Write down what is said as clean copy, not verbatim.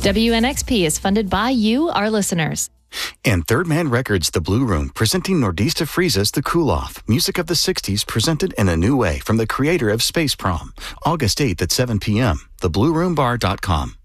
WNXP is funded by you, our listeners. And Third Man Records, The Blue Room, presenting Nordista Frieza's The Cool Off, music of the 60s presented in a new way from the creator of Space Prom. August 8th at 7 p.m., theblueroombar.com.